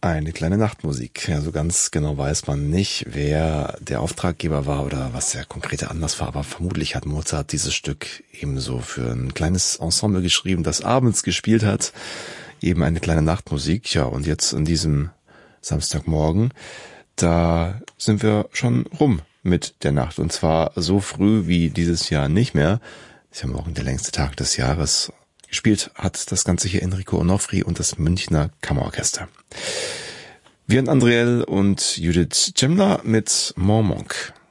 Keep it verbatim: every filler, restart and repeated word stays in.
Eine kleine Nachtmusik. Ja, so ganz genau weiß man nicht, wer der Auftraggeber war oder was der konkrete Anlass war, aber vermutlich hat Mozart dieses Stück ebenso für ein kleines Ensemble geschrieben, das abends gespielt hat. Eben eine kleine Nachtmusik. Ja, und jetzt an diesem Samstagmorgen, da sind wir schon rum mit der Nacht. Und zwar so früh wie dieses Jahr nicht mehr. Ist ja morgen der längste Tag des Jahres. Gespielt hat das Ganze hier Enrico Onofri und das Münchner Kammerorchester. Vian Andriel und Judith Cemla mit Mon Monk.